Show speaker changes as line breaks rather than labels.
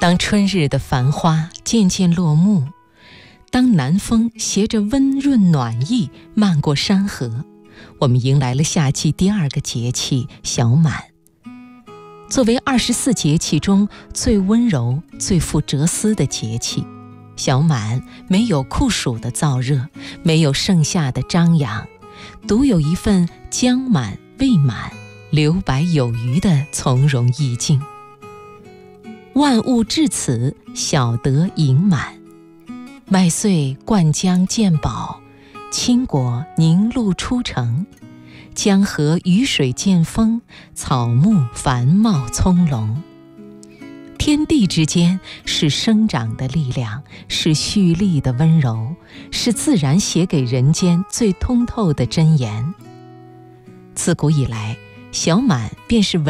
当春日的繁花渐渐落幕，当南风携着温润暖意漫过山河，我们迎来了夏季第二个节气小满。作为24节气中最温柔、最富哲思的节气，小满没有酷暑的燥热，没有盛夏的张扬，独有一份将满未满、留白有余的从容意境。万物至此，小得盈满。麦穗灌浆见饱，青果凝露出城，江河雨水见丰，草木繁茂葱茏。天地之间是生长的力量，是蓄力的温柔，是自然写给人间最通透的箴言。自古以来，小满便是